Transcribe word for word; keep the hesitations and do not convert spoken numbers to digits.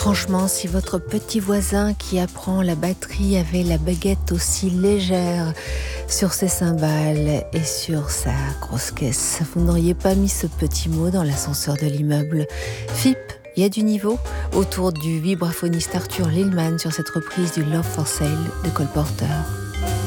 Franchement, si votre petit voisin qui apprend la batterie avait la baguette aussi légère sur ses cymbales et sur sa grosse caisse, vous n'auriez pas mis ce petit mot dans l'ascenseur de l'immeuble. F I P, il y a du niveau autour du vibraphoniste Arthur Lillman sur cette reprise du Love for Sale de Cole Porter.